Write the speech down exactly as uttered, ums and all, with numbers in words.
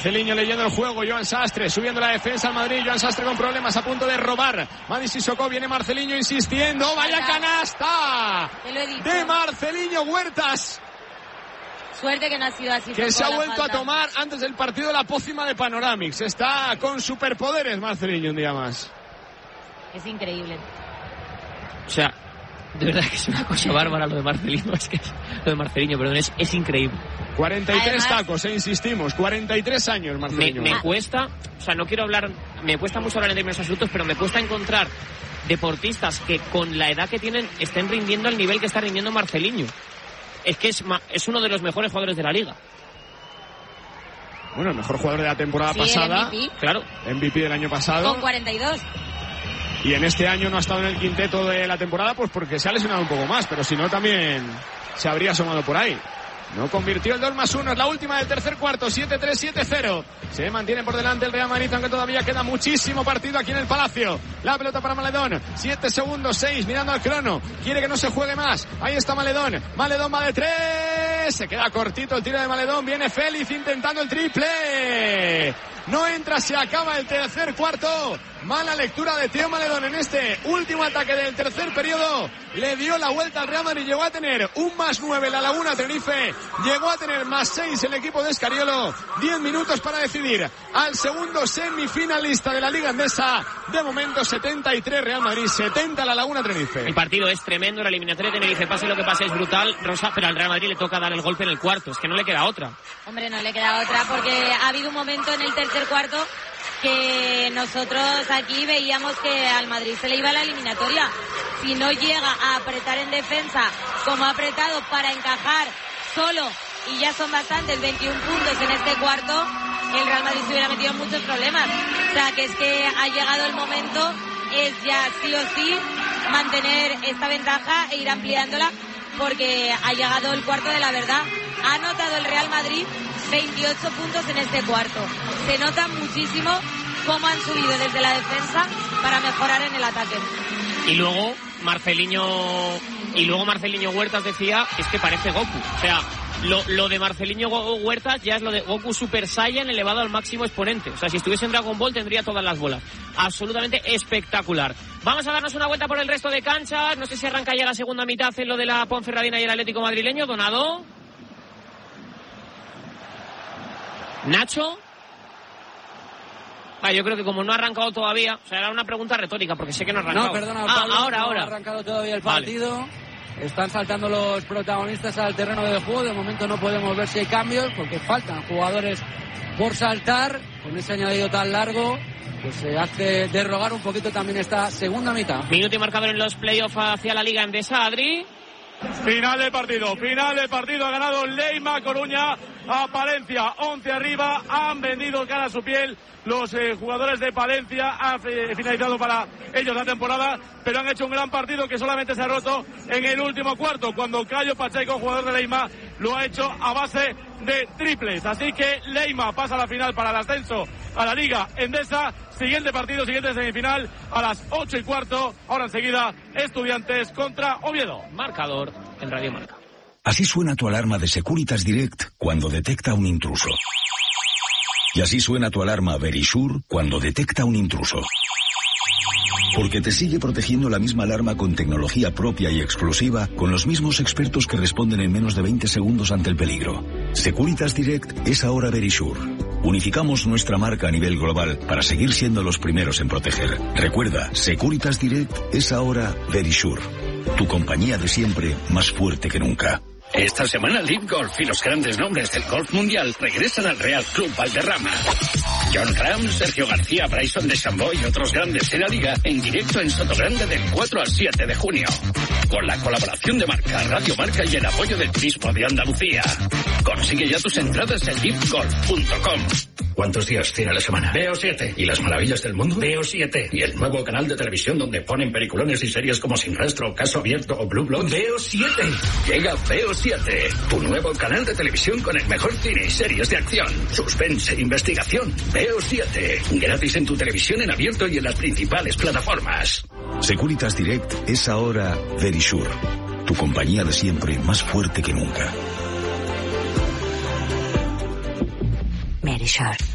Marceliño leyendo el juego, Joan Sastre subiendo la defensa al Madrid, Joan Sastre con problemas a punto de robar, Madi Sissoko, viene Marceliño insistiendo, vaya canasta de Marceliño Huertas. Suerte que no ha sido así. Que se ha vuelto a tomar antes del partido la pócima de Panoramix. Está con superpoderes Marceliño un día más. Es increíble. O sea, de verdad que es una cosa bárbara lo de Marceliño. Es que lo de Marceliño, perdón, es, es increíble. cuarenta y tres Además, tacos, eh, insistimos. cuarenta y tres años Marceliño. Me, me cuesta, o sea, no quiero hablar, me cuesta mucho hablar en términos absolutos, pero me cuesta encontrar deportistas que con la edad que tienen estén rindiendo al nivel que está rindiendo Marceliño. Es que es, es uno de los mejores jugadores de la liga. Bueno, el mejor jugador de la temporada sí, pasada. M V P. Claro. M V P del año pasado. Con cuarenta y dos. Y en este año no ha estado en el quinteto de la temporada, pues porque se ha lesionado un poco más, pero si no también se habría asomado por ahí. No convirtió el dos más uno, es la última del tercer cuarto, siete tres, siete cero. Se mantiene por delante el Real Madrid, aunque todavía queda muchísimo partido aquí en el Palacio. La pelota para Maledón, siete segundos, seis, mirando al crono. Quiere que no se juegue más. Ahí está Maledón, Maledón va de tres. Se queda cortito el tiro de Maledón, viene Félix intentando el triple. No entra, se acaba el tercer cuarto. Mala lectura de Theo Maledón en este último ataque del tercer periodo. Le dio la vuelta al Real Madrid, llegó a tener un más nueve la Laguna Tenerife, llegó a tener más seis el equipo de Escariolo. Diez minutos para decidir al segundo semifinalista de la Liga Endesa. De momento setenta y tres Real Madrid, setenta la Laguna Tenerife. El partido es tremendo, la eliminatoria de Tenerife, pase lo que pase es brutal, Rosa, pero al Real Madrid le toca dar el golpe en el cuarto, es que no le queda otra. Hombre, no le queda otra porque ha habido un momento en el tercer cuarto que nosotros aquí veíamos que al Madrid se le iba la eliminatoria. Si no llega a apretar en defensa como ha apretado para encajar solo, y ya son bastantes, veintiún puntos en este cuarto, el Real Madrid se hubiera metido en muchos problemas. O sea, que es que ha llegado el momento, es ya sí o sí mantener esta ventaja e ir ampliándola, porque ha llegado el cuarto de la verdad. Ha anotado el Real Madrid veintiocho puntos en este cuarto. Se nota muchísimo cómo han subido desde la defensa para mejorar en el ataque. Y luego Marceliño y luego Marceliño Huertas decía, es que parece Goku. O sea, lo, lo de Marceliño Huertas ya es lo de Goku Super Saiyan elevado al máximo exponente. O sea, si estuviese en Dragon Ball tendría todas las bolas. Absolutamente espectacular. Vamos a darnos una vuelta por el resto de canchas. No sé si arranca ya la segunda mitad en lo de la Ponferradina y el Atlético madrileño. Donado. Nacho. Ah, yo creo que como no ha arrancado todavía, o sea, era una pregunta retórica porque sé que no ha arrancado. No, perdona, ah, Pablo, ahora, no ahora. ha arrancado todavía el partido. Vale. Están saltando los protagonistas al terreno de juego. De momento no podemos ver si hay cambios porque faltan jugadores por saltar. Con ese añadido tan largo, pues se hace derrogar un poquito también esta segunda mitad. Minuto y marcador en los playoffs hacia la Liga Endesa, Adri. Final del partido, final del partido, ha ganado Leima Coruña a Palencia, once arriba, han vendido cara a su piel los eh, jugadores de Palencia, ha eh, finalizado para ellos la temporada, pero han hecho un gran partido que solamente se ha roto en el último cuarto, cuando Cayo Pacheco, jugador de Leima, lo ha hecho a base de triples, así que Leima pasa a la final para el ascenso a la Liga Endesa. Siguiente partido, siguiente semifinal a las ocho y cuarto. Ahora enseguida, Estudiantes contra Oviedo. Marcador en Radio Marca. Así suena tu alarma de Securitas Direct cuando detecta un intruso. Y así suena tu alarma Verisure cuando detecta un intruso. Porque te sigue protegiendo la misma alarma con tecnología propia y explosiva, con los mismos expertos que responden en menos de veinte segundos ante el peligro. Securitas Direct es ahora Verisure. Unificamos nuestra marca a nivel global para seguir siendo los primeros en proteger. Recuerda, Securitas Direct es ahora Verisure. Tu compañía de siempre, más fuerte que nunca. Esta semana Live Golf y los grandes nombres del golf mundial regresan al Real Club Valderrama. John Ram, Sergio García, Bryson DeChambeau y otros grandes de la liga en directo en Sotogrande del cuatro al siete de junio. Con la colaboración de Marca, Radio Marca y el apoyo del Pispo de Andalucía. Consigue ya tus entradas en live golf punto com. ¿Cuántos días tiene la semana? Veo siete. ¿Y las maravillas del mundo? Veo siete. ¿Y el nuevo canal de televisión donde ponen peliculones y series como Sin Rastro, Caso Abierto o Blue Bloods? Veo siete. Llega Veo siete, tu nuevo canal de televisión con el mejor cine y series de acción, suspense e investigación. Veo siete, gratis en tu televisión en abierto y en las principales plataformas. Securitas Direct es ahora Verisure. Tu compañía de siempre, más fuerte que nunca. Verisure.